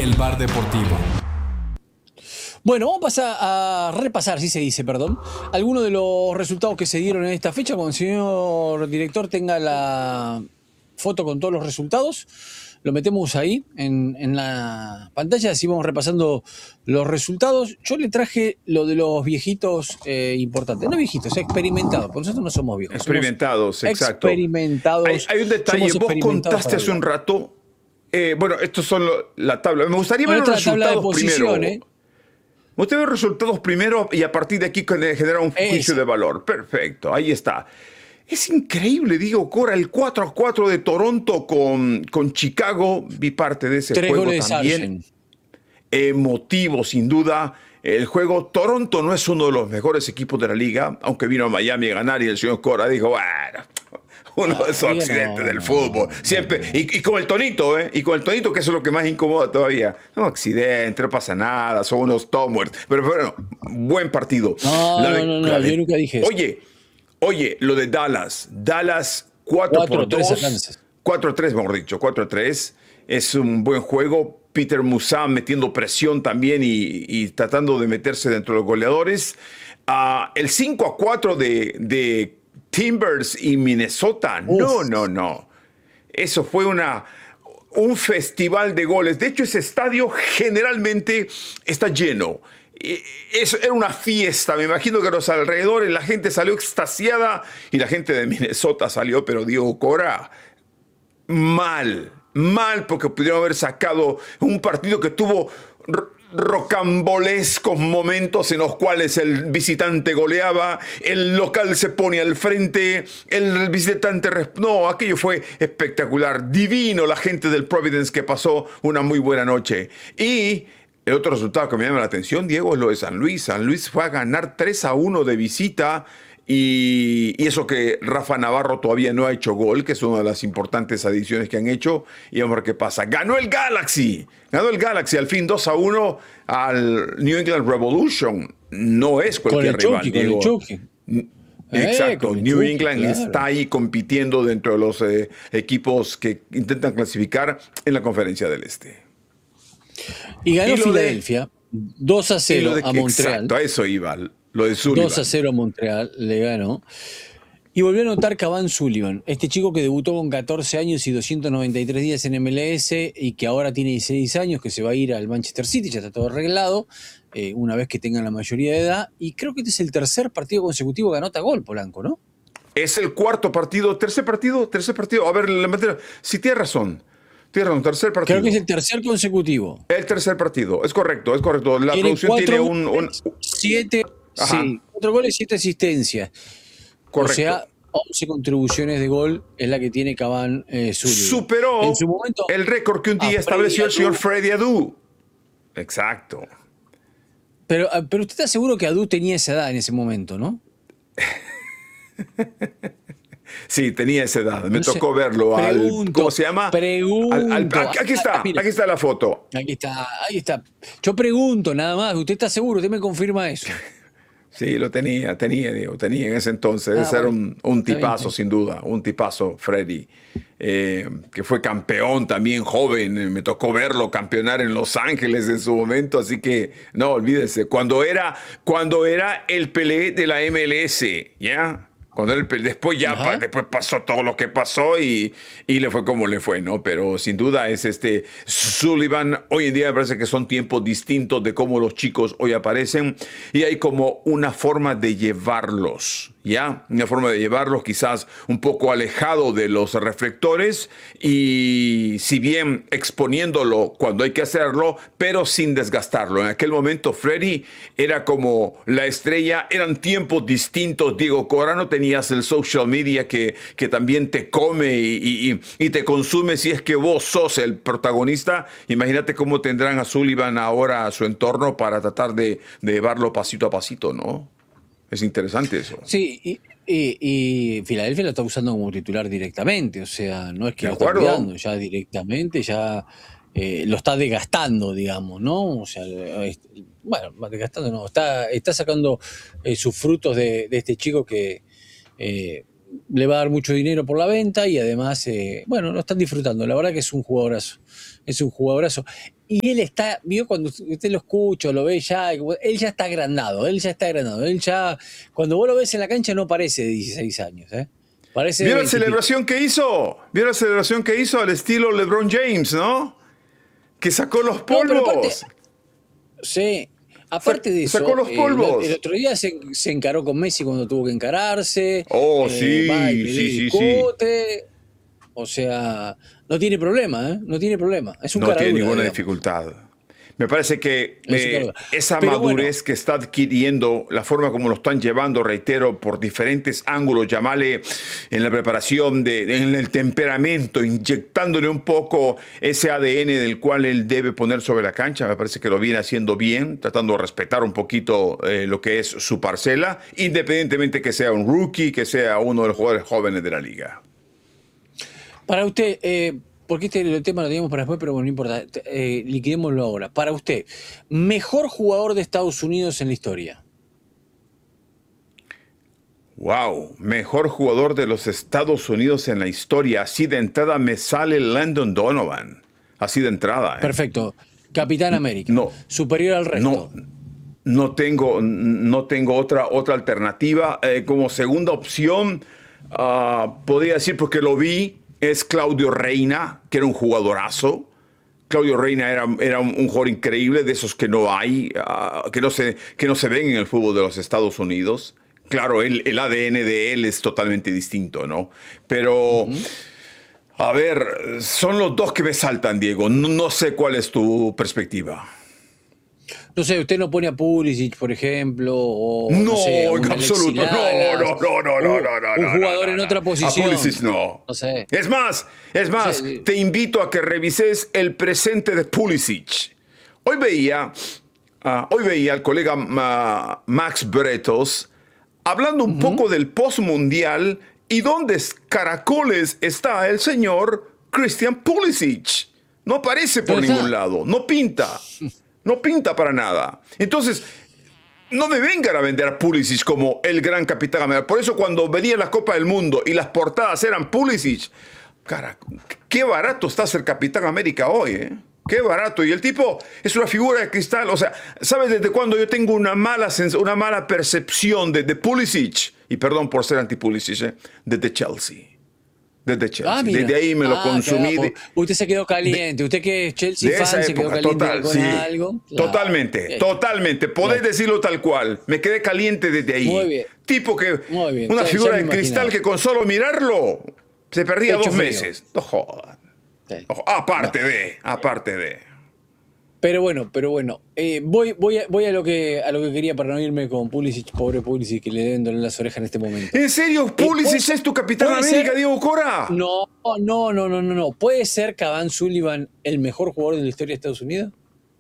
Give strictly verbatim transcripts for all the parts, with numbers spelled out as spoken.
el bar deportivo. Bueno, vamos a, pasar a repasar, si se dice, perdón, algunos de los resultados que se dieron en esta fecha. Cuando el señor director tenga la foto con todos los resultados, lo metemos ahí en, en la pantalla, así vamos repasando los resultados. Yo le traje lo de los viejitos eh, importantes, no viejitos, experimentados, porque nosotros no somos viejos. Experimentados, somos exacto. Experimentados. Hay, hay un detalle, vos contaste hace un rato, eh, bueno, estos son lo, la tabla. Me gustaría ver los resultados primero. Me gustaría ver los resultados primero y a partir de aquí generar un juicio Esa. de valor. Perfecto, ahí está. Es increíble, digo, Cora, el cuatro a cuatro de Toronto con, con Chicago. Vi parte de ese Tres juego goles también. Emotivo, sin duda. El juego, Toronto no es uno de los mejores equipos de la liga, aunque vino a Miami a ganar y el señor Cora dijo, bueno, uno de esos accidentes no, del no, fútbol. Siempre, y, y con el tonito, ¿eh? Y con el tonito, que eso es lo que más incomoda todavía. No, accidente, no pasa nada, son unos tomers. Pero bueno, buen partido. No, la, no, no, no, de, yo nunca dije eso. Oye, Oye, lo de Dallas. Dallas cuatro por dos. cuatro a tres, mejor dicho. cuatro a tres. Es un buen juego. Peter Musam metiendo presión también y, y tratando de meterse dentro de los goleadores. Uh, el cinco a cuatro de, de Timbers y Minnesota. Uf. No, no, no. Eso fue una, un festival de goles. De hecho, ese estadio generalmente está lleno. Eso era una fiesta, me imagino que a los alrededores la gente salió extasiada y la gente de Minnesota salió, pero Diego Cora, mal, mal, porque pudieron haber sacado un partido que tuvo rocambolescos momentos en los cuales el visitante goleaba, el local se pone al frente, el visitante... No, aquello fue espectacular, divino la gente del Providence que pasó una muy buena noche. Y... el otro resultado que me llama la atención, Diego, es lo de San Luis. San Luis fue a ganar tres a uno de visita y, y eso que Rafa Navarro todavía no ha hecho gol, que es una de las importantes adiciones que han hecho. Y vamos a ver qué pasa. Ganó el Galaxy. Ganó el Galaxy al fin dos a uno al New England Revolution. No es cualquier con el rival, Chucky, Diego. Con el Chucky. Exacto, eh, New Chucky, England claro. está ahí compitiendo dentro de los eh, equipos que intentan clasificar en la Conferencia del Este. Y ganó y Filadelfia de, dos a cero de, a Montreal. Exacto, a eso iba, lo de Sullivan. dos a cero a Montreal, le ganó. Y volvió a anotar Cavan Sullivan, este chico que debutó con catorce años y doscientos noventa y tres días en M L S y que ahora tiene dieciséis años, que se va a ir al Manchester City, ya está todo arreglado, eh, una vez que tenga la mayoría de edad. Y creo que este es el tercer partido consecutivo que anota gol, Polanco, ¿no? Es el cuarto partido, tercer partido, tercer partido. A ver, si tienes razón. Tienes razón, tercer partido. Creo que es el tercer consecutivo. El tercer partido, es correcto, es correcto. La tiene producción cuatro, tiene un... un... Siete, sí, cuatro goles, siete asistencias. Correcto. O sea, once contribuciones de gol es la que tiene Cavan eh, Sullivan. Superó en su momento, el récord que un día estableció el señor Freddy Adu. Exacto. Pero, pero usted está seguro que Adu tenía esa edad en ese momento, ¿no? Sí, tenía esa edad. Me no tocó sé, verlo. Pregunto, al, ¿Cómo se llama? Pregunto. Al, al, aquí está, Mira, aquí está la foto. Aquí está, ahí está. Yo pregunto nada más. ¿Usted está seguro? ¿Usted me confirma eso? Sí, lo tenía, tenía, Diego, tenía en ese entonces. Ah, ese bueno, era un, un tipazo, bien, sin duda. Un tipazo, Freddy. Eh, que fue campeón también joven. Me tocó verlo campeonar en Los Ángeles en su momento. Así que, no, olvídese. Cuando era, cuando era el Pelé de la M L S, ¿ya? Cuando él, después ya pa, después pasó todo lo que pasó y, y le fue como le fue, ¿no? Pero sin duda es este Sullivan. Hoy en día me parece que son tiempos distintos de cómo los chicos hoy aparecen y hay como una forma de llevarlos, ¿ya? Una forma de llevarlos quizás un poco alejado de los reflectores y si bien exponiéndolo cuando hay que hacerlo, pero sin desgastarlo. En aquel momento Freddy era como la estrella, eran tiempos distintos. Diego Cora no tenía tenías el social media que, que también te come y, y, y te consume si es que vos sos el protagonista. Imagínate cómo tendrán a Sullivan ahora a su entorno para tratar de, de llevarlo pasito a pasito, ¿no? Es interesante eso. Sí, y, y, y Filadelfia lo está usando como titular directamente, o sea, no es que de lo acuerdo. está cuidando ya directamente, ya eh, lo está desgastando, digamos, ¿no? O sea, bueno, desgastando no, está, está sacando eh, sus frutos de, de este chico que Eh, le va a dar mucho dinero por la venta y además, eh, bueno, lo están disfrutando. La verdad que es un jugadorazo. Es un jugadorazo. y él está, vio cuando usted lo escucha, lo ve ya, él ya está agrandado, él ya está agrandado, él ya, cuando vos lo ves en la cancha no parece de dieciséis años, ¿eh? Parece ¿Vio la veinte. celebración que hizo? ¿Vio la celebración que hizo al estilo LeBron James, no? Que sacó los polvos. No, pero aparte, sí, aparte de eso, sacó los polvos. Eh, el otro día se, se encaró con Messi cuando tuvo que encararse. Oh, eh, sí, va y sí, sí, discute. O sea, no tiene problema, ¿eh? No tiene problema. Es un No caradura, tiene ninguna digamos. dificultad. Me parece que Es un eh, caradura. esa Pero madurez bueno, que está adquiriendo, la forma como lo están llevando, reitero, por diferentes ángulos, llamarle en la preparación, de, en el temperamento, inyectándole un poco ese A D N del cual él debe poner sobre la cancha, me parece que lo viene haciendo bien, tratando de respetar un poquito eh, lo que es su parcela, independientemente que sea un rookie, que sea uno de los jugadores jóvenes de la liga. para usted, eh, porque este tema lo teníamos para después, pero bueno, no importa, eh, liquidémoslo ahora. Para usted, mejor jugador de Estados Unidos en la historia. Wow, mejor jugador de los Estados Unidos en la historia. Así de entrada me sale Landon Donovan. Así de entrada. ¿eh? Perfecto. Capitán América. No, Superior al resto. no, no tengo, no tengo otra, otra alternativa. Eh, como segunda opción, uh, podría decir, porque lo vi, es Claudio Reina, que era un jugadorazo. Claudio Reina era, era un, un jugador increíble, de esos que no hay, uh, que, no se, que no se ven en el fútbol de los Estados Unidos. Claro, el, el A D N de él es totalmente distinto, ¿no? Pero, uh-huh. a ver, son los dos que me saltan, Diego. No, no sé cuál es tu perspectiva. No sé, usted no pone a Pulisic, por ejemplo, o no, no sé, en absoluto, no, no, no, no, no, un, no, no, un jugador no, no, en otra posición. A Pulisic no. No sé. Es más, es más, sí. Te invito a que revises el presente de Pulisic. Hoy veía, uh, hoy veía al colega uh, Max Bretos hablando un uh-huh. poco del post-mundial y dónde caracoles está el señor Christian Pulisic. No aparece por ningún lado, no pinta. No pinta para nada. Entonces, no me vengan a vender a Pulisic como el gran capitán América. Por eso cuando venía la Copa del Mundo y las portadas eran Pulisic, cara, qué barato está ser capitán América hoy, ¿eh? Qué barato. Y el tipo es una figura de cristal. O sea, ¿sabes desde cuándo yo tengo una mala, una mala percepción de, de Pulisic? Y perdón por ser anti-Pulisic, ¿eh? Desde Chelsea. Desde Chelsea. Ah, desde ahí me lo ah, consumí. De, usted se quedó caliente. De, usted que es Chelsea fan, época, se quedó caliente total, con sí, algo. Claro. Totalmente, totalmente. Podés bien. decirlo tal cual. Me quedé caliente desde ahí. Muy bien. Tipo que Muy bien. una ya, figura ya de cristal que con solo mirarlo se perdía dos frío. meses. No jodan. Sí. Aparte no. de, aparte de. Pero bueno, pero bueno, eh, voy, voy, a, voy a lo que a lo que quería para no irme con Pulisic, pobre Pulisic, que le deben doler las orejas en este momento. ¿En serio? ¿Pulisic eh, es tu capitán América, ser? Diego Cora? No, no, no, no, no, no. ¿Puede ser Cavani Sullivan el mejor jugador de la historia de Estados Unidos?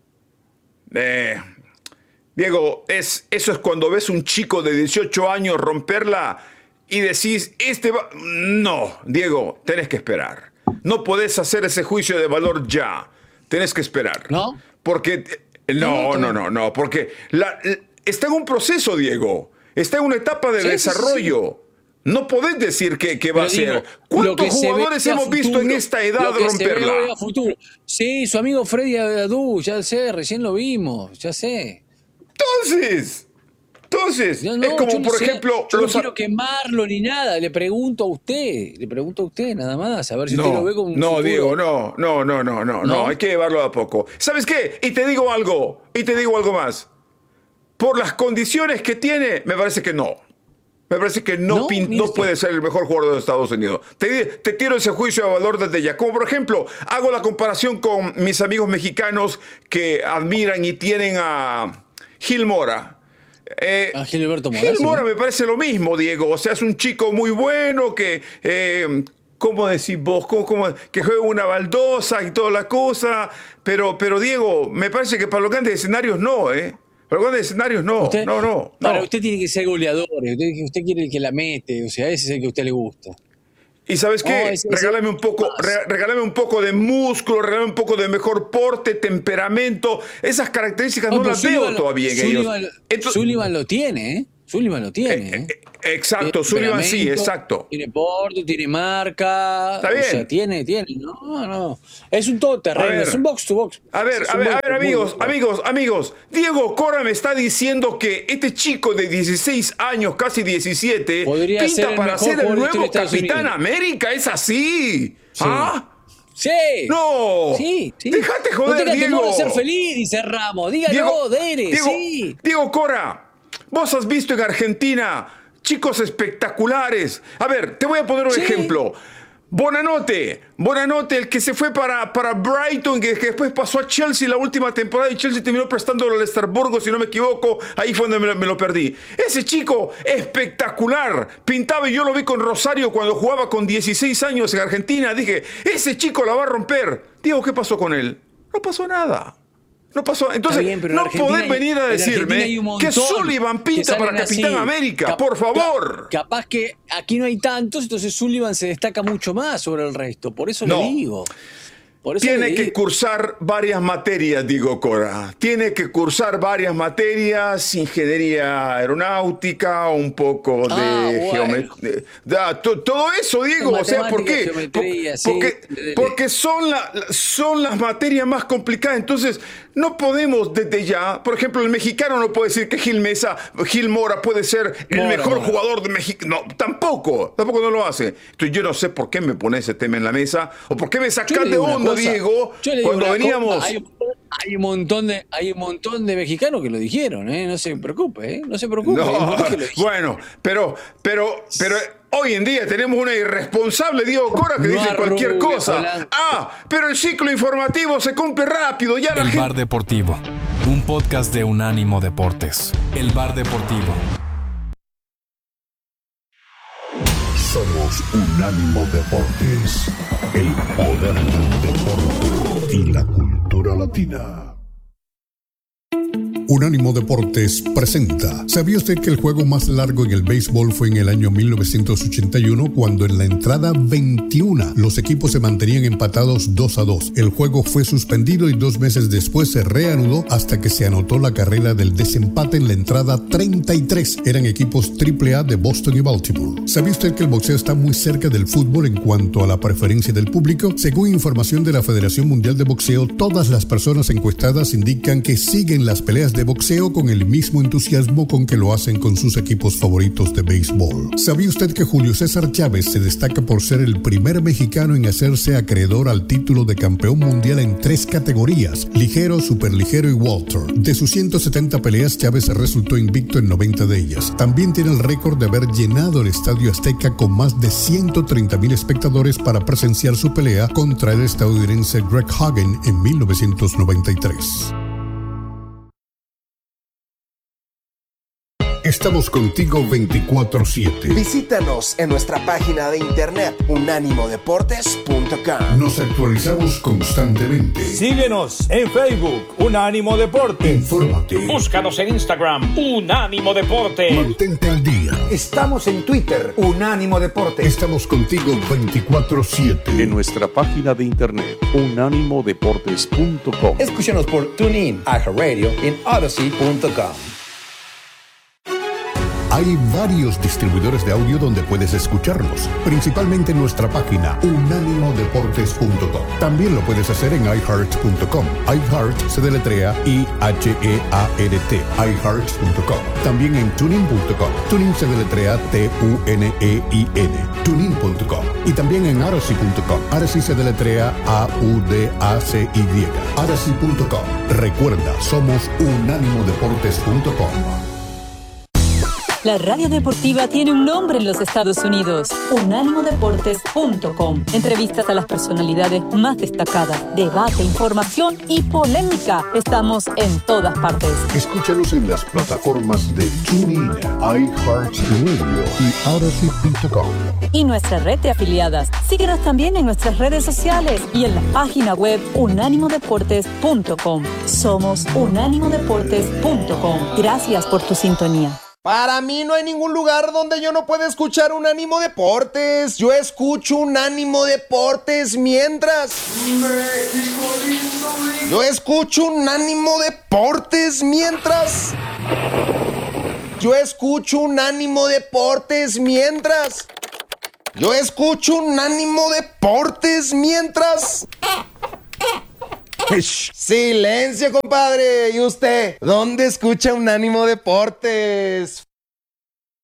Eh, Diego, es, eso es cuando ves un chico de dieciocho años romperla y decís, este va... No, Diego, tenés que esperar. No podés hacer ese juicio de valor ya. Tenés que esperar. ¿No? Porque, no, no, no, no, porque la, está en un proceso, Diego. Está en una etapa de sí, desarrollo. Sí, sí. No podés decir que, que va Pero a ser. Digo, ¿Cuántos jugadores hemos futuro, visto en esta edad romperla? A futuro. Sí, su amigo Freddy Adu, ya sé, recién lo vimos, ya sé. Entonces, entonces, no, no, es como, por no ejemplo... Yo los... no quiero quemarlo ni nada, le pregunto a usted, le pregunto a usted nada más, a ver si no, usted lo ve como un No, futuro. Diego, no, no, no, no, no, no, hay que llevarlo a poco. ¿Sabes qué? Y te digo algo, y te digo algo más. Por las condiciones que tiene, me parece que no. Me parece que no, no, no puede ser el mejor jugador de Estados Unidos. Te, te tiro ese juicio de valor desde ya. Como por ejemplo, hago la comparación con mis amigos mexicanos que admiran y tienen a Gil Mora. Eh, a Gilberto Mora. Gil Mora sí. me parece lo mismo, Diego. O sea, es un chico muy bueno que, eh, ¿cómo decís vos? ¿Cómo, cómo, que juega una baldosa y toda la cosa. Pero, pero, Diego, me parece que para los grandes escenarios no, ¿eh? Para los grandes escenarios no. Usted, no, no, Para no. usted tiene que ser goleador. Usted, usted quiere el que la mete. O sea, ese es el que a usted le gusta. Y ¿sabes qué? No, ese, regálame, un poco, re, regálame un poco de músculo, regálame un poco de mejor porte, temperamento. Esas características no, no las Sullivan, veo todavía en Sullivan, ellos. Entonces, Sullivan lo tiene, ¿eh? Sullivan lo tiene. Eh, eh, exacto, Sullivan sí, exacto. Tiene porte, tiene marca. Está bien. O sea, tiene, tiene. No, no. Es un todoterreno, es un box to box. A ver, a ver, a ver, amigos, amigos, amigos. Diego Cora me está diciendo que este chico de dieciséis años, casi diecisiete, podría pinta ser para ser el nuevo Capitán Unidos. América. ¿Es así? Sí. ¿Ah? Sí. No. Sí, sí. Déjate joder, no tengas Diego. temor de ser feliz, dice Ramos. Dígalo, Diego, Dere, Diego, sí. Diego Cora, vos has visto en Argentina chicos espectaculares. A ver, te voy a poner un Sí. ejemplo. Bonanote, Bonanote, el que se fue para, para Brighton, que, que después pasó a Chelsea la última temporada y Chelsea terminó prestándolo al Estrasburgo, si no me equivoco, ahí fue donde me, me lo perdí. Ese chico espectacular, pintaba y yo lo vi con Rosario cuando jugaba con dieciséis años en Argentina, dije, ese chico la va a romper. Diego, ¿qué pasó con él? No pasó nada. No pasó. Entonces, bien, no podés venir a decirme que Sullivan pinta para Capitán así. América, Cap por favor. Cap capaz que aquí no hay tantos, entonces Sullivan se destaca mucho más sobre el resto. Por eso no. le digo. Por eso Tiene le que digo. cursar varias materias, digo Cora. Tiene que cursar varias materias, ingeniería aeronáutica, un poco de ah, bueno. geometría. Todo eso, digo. O sea, ¿por qué? Geometría, Por, porque sí. porque son, la, son las materias más complicadas. Entonces, no podemos desde ya, por ejemplo, el mexicano no puede decir que Gil Mesa, Gil Mora puede ser el Mora, mejor Mora. jugador de México. No, tampoco, tampoco no lo hace. Entonces yo no sé por qué me pone ese tema en la mesa o por qué me sacas de onda, cosa, Diego, cuando veníamos... Hay, hay, un montón de, hay un montón de mexicanos que lo dijeron, ¿eh? No se preocupe, ¿eh? No se preocupe. No, bueno, pero, pero, pero... Hoy en día tenemos una irresponsable Diego Cora que no dice cualquier Rubio, cosa. Hola. Ah, pero el ciclo informativo se cumple rápido. Ya la El gente... Bar Deportivo, un podcast de Unánimo Deportes. El Bar Deportivo. Somos Unánimo Deportes, el poder del deporte y la cultura latina. Unánimo Deportes presenta. ¿Sabía usted que el juego más largo en el béisbol fue en el año mil novecientos ochenta y uno, cuando en la entrada veintiuno los equipos se mantenían empatados dos a dos? El juego fue suspendido y dos meses después se reanudó hasta que se anotó la carrera del desempate en la entrada treinta y tres. Eran equipos triple A de Boston y Baltimore. ¿Sabía usted que el boxeo está muy cerca del fútbol en cuanto a la preferencia del público? Según información de la Federación Mundial de Boxeo, todas las personas encuestadas indican que siguen las peleas de boxeo con el mismo entusiasmo con que lo hacen con sus equipos favoritos de béisbol. ¿Sabía usted que Julio César Chávez se destaca por ser el primer mexicano en hacerse acreedor al título de campeón mundial en tres categorías: ligero, superligero y welter? De sus ciento setenta peleas, Chávez resultó invicto en noventa de ellas. También tiene el récord de haber llenado el Estadio Azteca con más de ciento treinta mil espectadores para presenciar su pelea contra el estadounidense Greg Hagen en mil novecientos noventa y tres. Estamos contigo veinticuatro siete. Visítanos en nuestra página de internet unánimo deportes punto com. Nos actualizamos constantemente. Síguenos en Facebook, Unánimo Deportes. Infórmate. Búscanos en Instagram, Unánimo Deportes. Mantente al día. Estamos en Twitter, Unánimo Deportes. Estamos contigo veinticuatro siete. En nuestra página de internet, unánimo deportes punto com. Escúchanos por TuneIn, iHeartRadio y Odyssey punto com. Hay varios distribuidores de audio donde puedes escucharnos, principalmente en nuestra página unánimo deportes punto com. También lo puedes hacer en i heart punto com. iHeart se deletrea I H E A R T, i heart punto com. También en tunin punto com. Tunin se deletrea T U N E I N, tunin punto com. Y también en Odyssey punto com. Odyssey se deletrea A U D A C Y, Odyssey punto com. Recuerda, somos unánimo deportes punto com. La radio deportiva tiene un nombre en los Estados Unidos: unánimo deportes punto com. Entrevistas a las personalidades más destacadas, debate, información y polémica. Estamos en todas partes. Escúchanos en las plataformas de TuneIn, iHeartRadio y Odyssey punto com. Y nuestra red de afiliadas. Síguenos también en nuestras redes sociales y en la página web unánimo deportes punto com. Somos unánimo deportes punto com. Gracias por tu sintonía. Para mí no hay ningún lugar donde yo no pueda escuchar Unánimo Deportes. Yo escucho Unánimo Deportes mientras... México lindo. Yo escucho Unánimo Deportes mientras... Yo escucho Unánimo Deportes mientras... Yo escucho Unánimo Deportes mientras... Silencio, compadre. ¿Y usted? ¿Dónde escucha Unánimo Deportes?